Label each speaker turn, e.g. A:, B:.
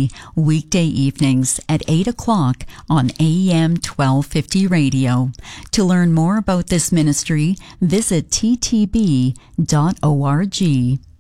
A: weekday evenings at 8 o'clock on AM 1250 radio. To learn more about this ministry, visit ttb.org.